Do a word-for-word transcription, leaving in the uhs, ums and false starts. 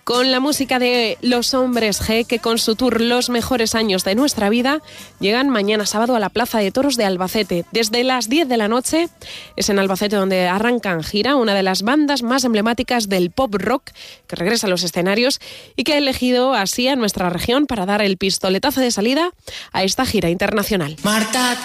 con la música de Los Hombres G, que con su tour Los Mejores Años de Nuestra Vida llegan mañana sábado a la Plaza de Toros de Albacete. Desde las diez de la noche es en Albacete donde arrancan gira una de las bandas más emblemáticas del pop rock que regresa a los escenarios y que ha elegido así a nuestra región para dar el pistoletazo de salida a esta gira internacional. Marta